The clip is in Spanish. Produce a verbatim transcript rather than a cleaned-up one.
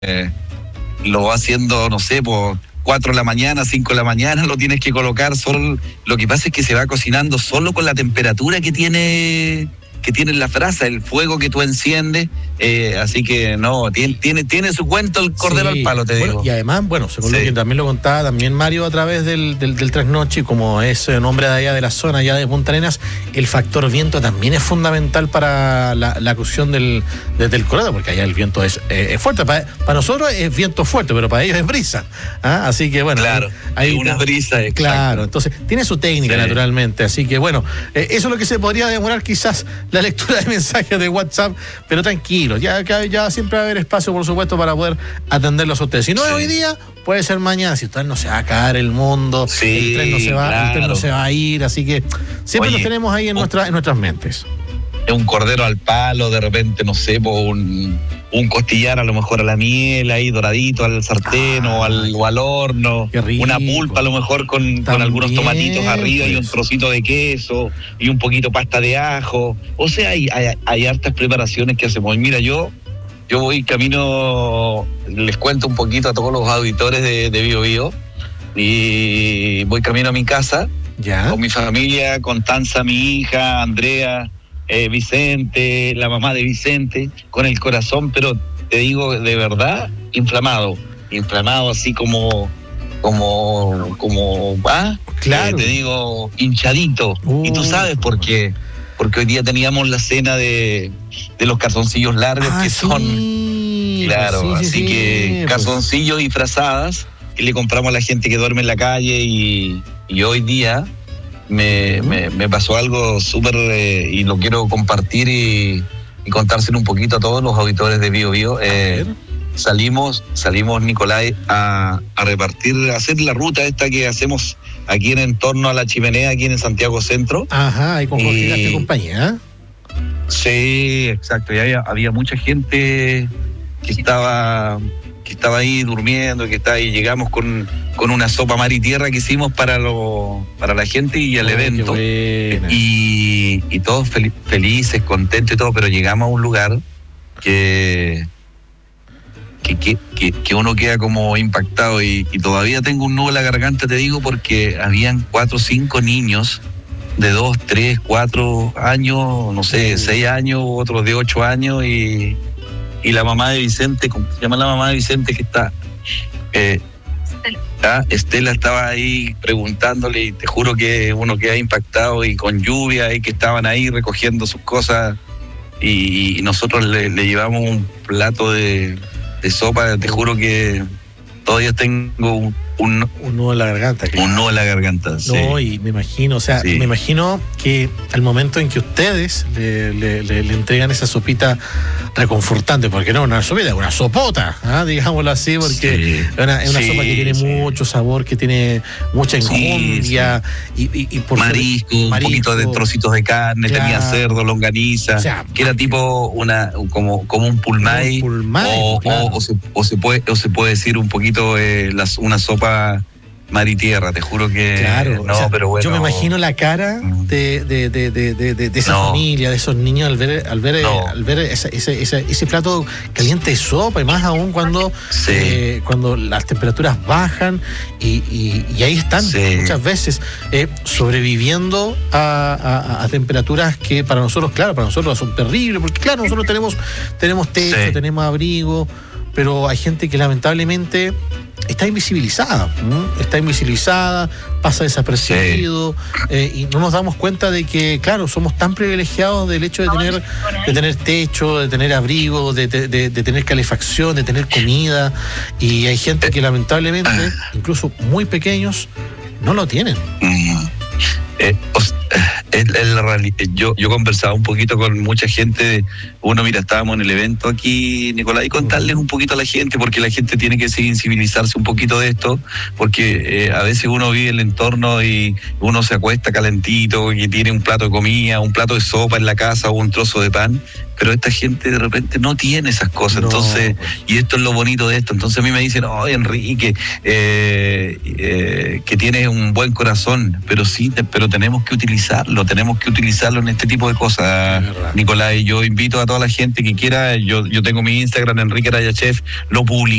eh, lo va haciendo, no sé, por cuatro de la mañana, cinco de la mañana, lo tienes que colocar solo. Lo que pasa es que se va cocinando solo con la temperatura que tiene que tiene la brasa, el fuego que tú enciendes, eh, así que no, tiene, tiene, tiene su cuento el cordero sí, al palo, te bueno, digo. Y además, bueno, según sí. lo que también lo contaba también Mario a través del, del, del trasnoche, como es un hombre de allá de la zona, allá de Punta Arenas, el factor viento también es fundamental para la, la cocción del, del, del cordero, porque allá el viento es, eh, es fuerte. Para, para nosotros es viento fuerte, pero para ellos es brisa. ¿Ah? Así que bueno. Claro, hay una brisa. Exacto. Claro, entonces tiene su técnica sí. naturalmente, así que bueno, eh, eso es lo que se podría demorar quizás la lectura de mensajes de WhatsApp, pero tranquilo, ya, ya siempre va a haber espacio, por supuesto, para poder atenderlos a ustedes. Si no sí. es hoy día, puede ser mañana, si usted no se va a acabar el mundo, sí, el tren no se va, claro. el tren no se va a ir, así que siempre Oye, los tenemos ahí en, oh, nuestra, en nuestras mentes. Es un cordero al palo, de repente, no sé, por un, un costillar a lo mejor a la miel, ahí doradito al sartén ah, o, al, o al horno, una pulpa a lo mejor con, También, con algunos tomatitos arriba pues. Y un trocito de queso y un poquito pasta de ajo. O sea, hay, hay, hay hartas preparaciones que hacemos. Y mira, yo yo voy camino, les cuento un poquito a todos los auditores de, de Bio Bio, y voy camino a mi casa, ¿Ya? con mi familia, con Tanza, mi hija, Andrea, Eh, Vicente, la mamá de Vicente, con el corazón, pero te digo de verdad, inflamado, inflamado así como, como, como, ¿ah? Claro. Eh, te digo, hinchadito. Uh. Y tú sabes por qué, porque hoy día teníamos la cena de, de los calzoncillos largos ah, que son, sí, claro, sí, sí, así sí, que pues. calzoncillos y frazadas que le compramos a la gente que duerme en la calle y, y hoy día Me, me, me pasó algo súper eh, y lo quiero compartir y, y contárselo un poquito a todos los auditores de Bio Bio. Eh, salimos, salimos, Nicolai, a, a repartir, a hacer la ruta esta que hacemos aquí en, en torno a la chimenea, aquí en Santiago Centro. Ajá, ahí con Jorge Castro y compañía. Sí, exacto. Y había, había mucha gente que estaba... que estaba ahí durmiendo, que estaba ahí, llegamos con, con una sopa mar y tierra que hicimos para lo, para la gente y el oh, evento. Y, y todos fel- felices, contentos y todo, pero llegamos a un lugar que, que, que, que, que uno queda como impactado y, y todavía tengo un nudo en la garganta, te digo, porque habían cuatro o cinco niños de dos, tres, cuatro años, no sé, seis años, otros de ocho años y... y la mamá de Vicente, ¿cómo se llama la mamá de Vicente que está? Eh, Estela. Estela estaba ahí preguntándole y te juro que uno queda impactado y con lluvia y que estaban ahí recogiendo sus cosas y, y nosotros le, le llevamos un plato de, de sopa, te juro que todavía tengo un, un, un nudo en la garganta. Claro. Un nudo en la garganta, sí. No, y me imagino, o sea, sí. me imagino que al momento en que ustedes le, le, le, le entregan esa sopita reconfortante, porque no una sopita, es una sopota, ¿eh? Digámoslo así, porque sí. es una, es una sí, sopa que tiene sí. mucho sabor, que tiene mucha enjundia, sí, sí. y, y, y por marisco, ser, un marisco, poquito de trocitos de carne, claro. tenía cerdo, longaniza, o sea, que era tipo una como, como un pulmay, un pulmay o, claro. o, o, se, o, se puede, o se puede decir un poquito eh, las, una sopa mar y tierra, te juro que claro, no, o sea, pero bueno. Yo me imagino la cara de, de, de, de, de, de esa no. familia, de esos niños al ver, al ver, no. al ver ese, ese, ese, ese plato caliente de sopa, y más aún cuando, sí. eh, cuando las temperaturas bajan y, y, y ahí están sí. muchas veces eh, sobreviviendo a, a, a temperaturas que para nosotros, claro, para nosotros son terribles, porque claro, nosotros tenemos, tenemos techo, sí. tenemos abrigo, pero hay gente que lamentablemente está invisibilizada, ¿no? está invisibilizada, pasa desapercibido, sí. eh, y no nos damos cuenta de que, claro, somos tan privilegiados del hecho de tener, de tener techo, de tener abrigo, de, de, de, de tener calefacción, de tener comida, y hay gente que lamentablemente, incluso muy pequeños, no lo tienen. Mm. Eh, os, eh, el, el, yo, yo conversaba un poquito con mucha gente. Uno, mira, estábamos en el evento aquí, Nicolás, y contarles un poquito a la gente, porque la gente tiene que sensibilizarse un poquito de esto, porque eh, a veces uno vive el entorno y uno se acuesta calentito, y tiene un plato de comida, un plato de sopa en la casa o un trozo de pan, pero esta gente de repente no tiene esas cosas, no. Entonces, y esto es lo bonito de esto. Entonces a mí me dicen, oh, Enrique, eh, eh, que tienes un buen corazón, pero sí, te, pero tenemos que utilizarlo, tenemos que utilizarlo en este tipo de cosas, Nicolás. Y yo invito a toda la gente que quiera, yo, yo tengo mi Instagram, Enrique Araya Chef, lo publico.